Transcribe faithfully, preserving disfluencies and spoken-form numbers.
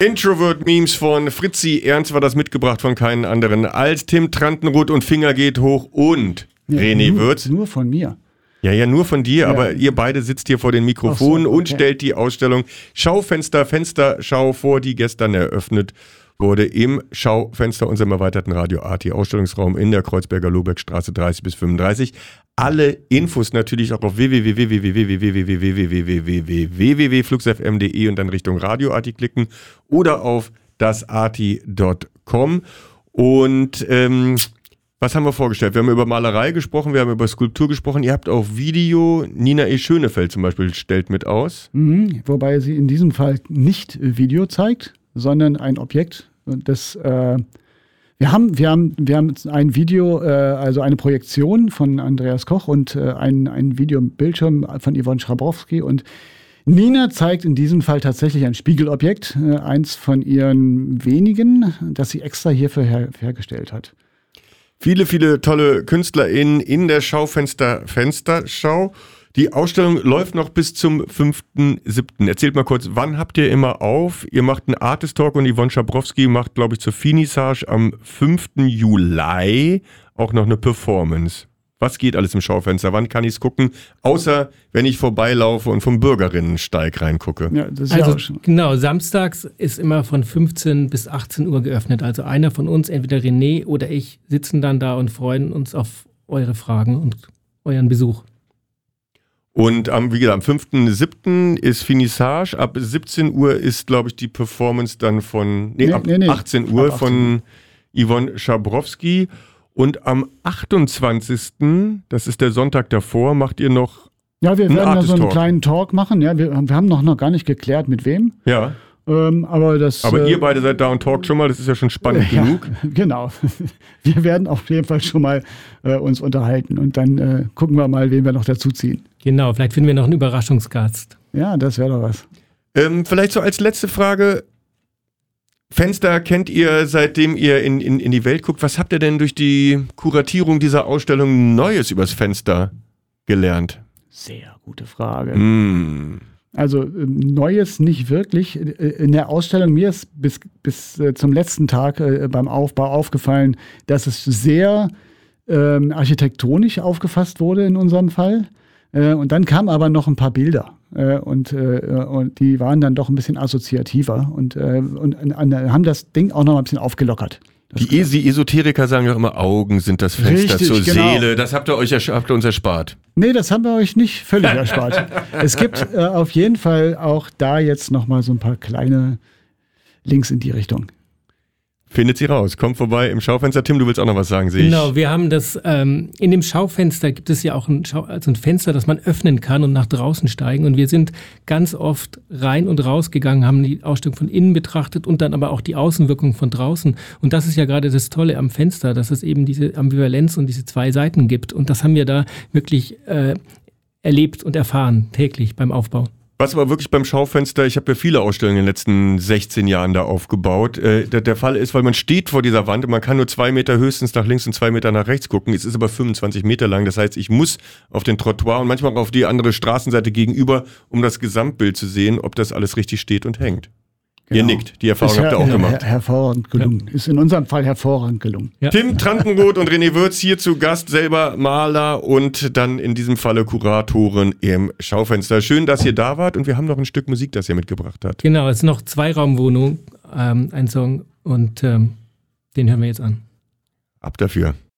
Introvert-Memes von Fritzi Ernst war das mitgebracht von keinen anderen als Tim Trantenroth und Finger geht hoch und ja, René nur, Würz. Nur von mir. Ja, ja, nur von dir, ja. aber ihr beide sitzt hier vor den Mikrofonen so, okay. und stellt die Ausstellung Schaufenster, Fensterschau vor, die gestern eröffnet wurde im Schaufenster, unserem erweiterten Radio A T Ausstellungsraum in der Kreuzberger Lohbergstraße dreißig bis fünfunddreißig. Alle Infos natürlich auch auf w w w punkt w w w punkt w w w w punkt flux f m punkt d e und dann Richtung Radio A T klicken oder auf das a t punkt com. Und ähm, was haben wir vorgestellt? Wir haben über Malerei gesprochen, wir haben über Skulptur gesprochen. Ihr habt auch Video. Nina E. Schönefeld zum Beispiel stellt mit aus. Mhm, wobei sie in diesem Fall nicht Video zeigt, sondern ein Objekt. Das, äh, wir haben, wir haben, wir haben ein Video, äh, also eine Projektion von Andreas Koch und äh, ein, ein Videobildschirm von Yvonne Schrabrowski. Und Nina zeigt in diesem Fall tatsächlich ein Spiegelobjekt, äh, eins von ihren wenigen, das sie extra hierfür her- hergestellt hat. Viele, viele tolle KünstlerInnen in der Schaufenster Fensterschau. Die Ausstellung läuft noch bis zum fünften siebten Erzählt mal kurz, wann habt ihr immer auf? Ihr macht einen Artist Talk und Yvonne Schabrowski macht, glaube ich, zur Finissage am fünften Juli auch noch eine Performance. Was geht alles im Schaufenster? Wann kann ich es gucken? Außer, wenn ich vorbeilaufe und vom Bürgerinnensteig reingucke. Ja, das ist also ja auch schon. Genau, samstags ist immer von fünfzehn bis achtzehn Uhr geöffnet. Also einer von uns, entweder René oder ich, sitzen dann da und freuen uns auf eure Fragen und euren Besuch. Und am, wie gesagt, am fünften siebten ist Finissage. Ab siebzehn Uhr ist, glaube ich, die Performance dann von, nee, nee ab nee, nee. achtzehn Uhr ab von Yvonne Schabrowski. Und am achtundzwanzigsten, das ist der Sonntag davor, macht ihr noch Ja, wir einen werden da so einen Talk. kleinen Talk machen. Ja, wir, wir haben noch, noch gar nicht geklärt, mit wem. Ja. Ähm, aber das, aber äh, ihr beide seid da und talkt schon mal, das ist ja schon spannend ja, genug. Genau. Wir werden auf jeden Fall schon mal äh, uns unterhalten und dann äh, gucken wir mal, wen wir noch dazu ziehen. Genau, vielleicht finden wir noch einen Überraschungsgast. Ja, das wäre doch was. Ähm, vielleicht so als letzte Frage. Fenster kennt ihr, seitdem ihr in, in, in die Welt guckt. Was habt ihr denn durch die Kuratierung dieser Ausstellung Neues übers Fenster gelernt? Sehr gute Frage. Mm. Also Neues nicht wirklich. In der Ausstellung, mir ist bis, bis zum letzten Tag äh, beim Aufbau aufgefallen, dass es sehr ähm, architektonisch aufgefasst wurde in unserem Fall. Äh, und dann kamen aber noch ein paar Bilder. Äh, und, äh, und die waren dann doch ein bisschen assoziativer und, äh, und, und, und haben das Ding auch noch ein bisschen aufgelockert. Die, es- die Esoteriker sagen ja immer, Augen sind das Fenster Richtig, zur genau. Seele. Das habt ihr, euch, ersch- habt ihr uns erspart. Nee, das haben wir euch nicht völlig erspart. Es gibt äh, auf jeden Fall auch da jetzt nochmal so ein paar kleine Links in die Richtung. Findet sie raus. Kommt vorbei im Schaufenster. Tim, du willst auch noch was sagen, sehe ich. Genau, wir haben das, ähm, in dem Schaufenster gibt es ja auch ein, Schau- also ein Fenster, das man öffnen kann und nach draußen steigen. Und wir sind ganz oft rein und raus gegangen, haben die Ausstellung von innen betrachtet und dann aber auch die Außenwirkung von draußen. Und das ist ja gerade das Tolle am Fenster, dass es eben diese Ambivalenz und diese zwei Seiten gibt. Und das haben wir da wirklich äh, erlebt und erfahren, täglich beim Aufbau. Was aber wirklich beim Schaufenster, ich habe ja viele Ausstellungen in den letzten sechzehn Jahren da aufgebaut, äh, der, der Fall ist, weil man steht vor dieser Wand und man kann nur zwei Meter höchstens nach links und zwei Meter nach rechts gucken. Es ist aber fünfundzwanzig Meter lang, das heißt, ich muss auf den Trottoir und manchmal auch auf die andere Straßenseite gegenüber, um das Gesamtbild zu sehen, ob das alles richtig steht und hängt. Ihr Genau. nickt, die Erfahrung Ist habt ihr her- auch gemacht. her- hervorragend gelungen. Ist in unserem Fall hervorragend gelungen. Ja. Tim Trantenroth und René Würz hier zu Gast, selber Maler und dann in diesem Falle Kuratoren im Schaufenster. Schön, dass ihr da wart und wir haben noch ein Stück Musik, das ihr mitgebracht habt. Genau, es ist noch Zweiraumwohnung, ähm, ein Song und ähm, den hören wir jetzt an. Ab dafür.